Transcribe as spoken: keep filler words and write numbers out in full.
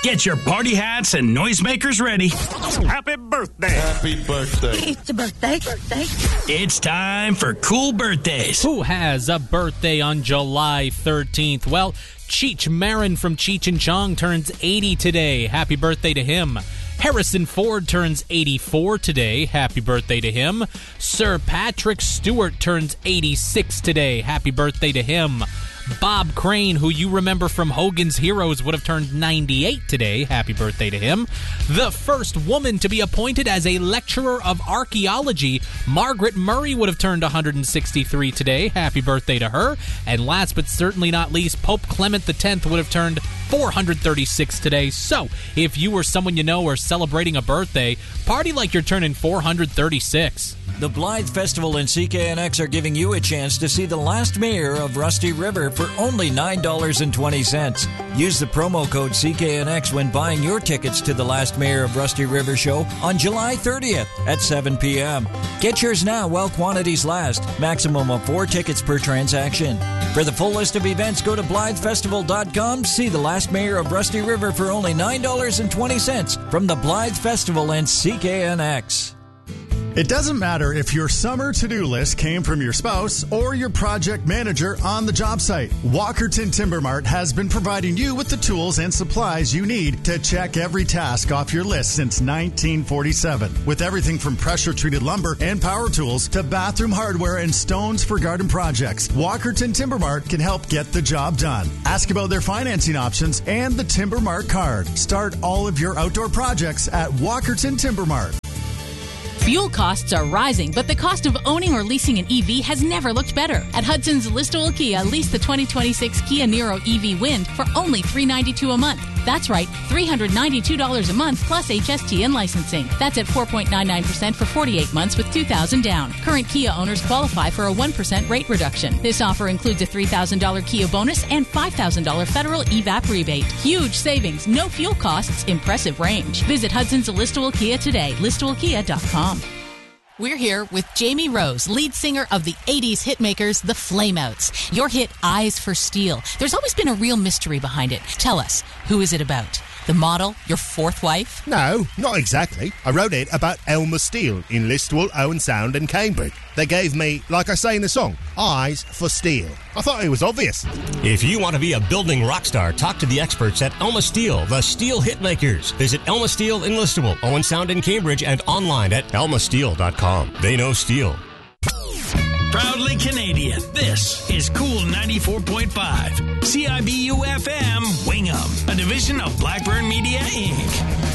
Get your party hats and noisemakers ready. Happy birthday. Happy birthday. It's a birthday. Birthday. It's time for Cool Birthdays. Who has a birthday on July thirteenth? Well, Cheech Marin from Cheech and Chong turns eighty today. Happy birthday to him. Harrison Ford turns eighty-four today. Happy birthday to him. Sir Patrick Stewart turns eighty-six today. Happy birthday to him. Bob Crane, who you remember from Hogan's Heroes, would have turned ninety-eight today. Happy birthday to him. The first woman to be appointed as a lecturer of archaeology, Margaret Murray, would have turned one hundred sixty-three today. Happy birthday to her. And last but certainly not least, Pope Clement the tenth would have turned four hundred thirty-six today. So, if you or someone you know are celebrating a birthday, party like you're turning four hundred thirty-six. The Blythe Festival and C K N X are giving you a chance to see the last mayor of Rusty River for only nine dollars and twenty cents. Use the promo code C K N X when buying your tickets to the last mayor of Rusty River show on July thirtieth at seven p.m. Get yours now while quantities last. Maximum of four tickets per transaction. For the full list of events, go to Blythe Festival dot com. See the last mayor of Rusty River for only nine dollars and twenty cents from the Blythe Festival and C K N X. It doesn't matter if your summer to-do list came from your spouse or your project manager on the job site. Walkerton Timber Mart has been providing you with the tools and supplies you need to check every task off your list since nineteen forty-seven. With everything from pressure-treated lumber and power tools to bathroom hardware and stones for garden projects, Walkerton Timber Mart can help get the job done. Ask about their financing options and the Timber Mart card. Start all of your outdoor projects at Walkerton Timber Mart. Fuel costs are rising, but the cost of owning or leasing an E V has never looked better. At Hudson's Listowel Kia, lease the twenty twenty-six Kia Niro E V Wind for only three hundred ninety-two dollars a month. That's right, three hundred ninety-two dollars a month plus H S T and licensing. That's at four point nine nine percent for forty-eight months with two thousand dollars down. Current Kia owners qualify for a one percent rate reduction. This offer includes a three thousand dollars Kia bonus and five thousand dollars federal E V A P rebate. Huge savings, no fuel costs, impressive range. Visit Hudson's Listowel Kia today, listowel kia dot com. We're here with Jamie Rose, lead singer of the eighties hitmakers, the Flameouts. Your hit, Eyes for Steel. There's always been a real mystery behind it. Tell us, who is it about? The model, your fourth wife? No, not exactly. I wrote it about Elmer Steele in Listowel, Owen Sound and Cambridge. They gave me, like I say in the song, Eyes for Steel. I thought it was obvious. If you want to be a building rock star, talk to the experts at Elma Steel, the Steel Hitmakers. Visit Elma Steel in Listowel, Owen Sound in Cambridge, and online at elma steel dot com. They know steel. Proudly Canadian, this is Cool ninety-four point five. C I B U F M, Wingham, a division of Blackburn Media, Incorporated.